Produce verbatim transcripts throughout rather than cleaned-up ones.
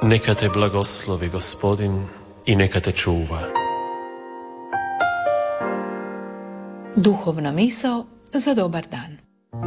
Neka te blagoslovi Gospodin i neka te čuva. Duhovna misao za dobar dan.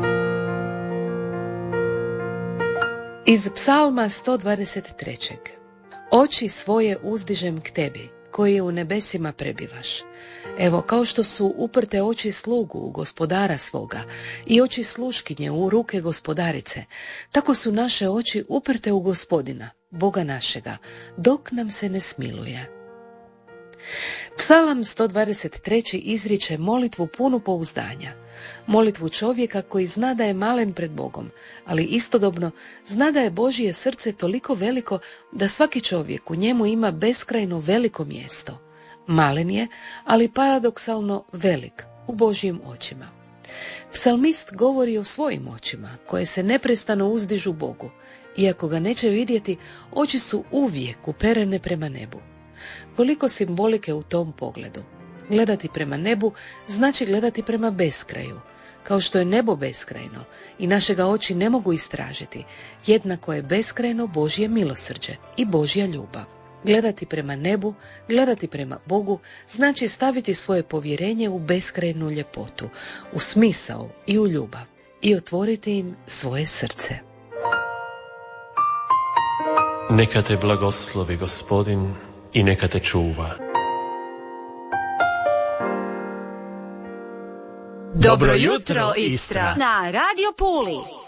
Iz Psalma sto dvadeset tri. Oči svoje uzdižem k tebi, koji u nebesima prebivaš. Evo, kao što su uprte oči slugu u gospodara svoga i oči sluškinje u ruke gospodarice, tako su naše oči uprte u Gospodina, Boga našega, dok nam se ne smiluje. Psalam sto dvadeset tri. Izriče molitvu punu pouzdanja. Molitvu čovjeka koji zna da je malen pred Bogom, ali istodobno zna da je Božje srce toliko veliko da svaki čovjek u njemu ima beskrajno veliko mjesto. Malen je, ali paradoksalno velik u Božjim očima. Psalmist govori o svojim očima, koje se neprestano uzdižu Bogu. Iako ga neće vidjeti, oči su uvijek uperene prema nebu. Koliko simbolike u tom pogledu. Gledati prema nebu znači gledati prema beskraju. Kao što je nebo beskrajno i našega oči ne mogu istražiti, jednako je beskrajno Božje milosrđe i Božja ljubav. Gledati prema nebu, gledati prema Bogu, znači staviti svoje povjerenje u beskrajnu ljepotu, u smisao i u ljubav i otvoriti im svoje srce. Neka te blagoslovi Gospodin i neka te čuva. Dobro jutro, Istra! Na Radio Puli!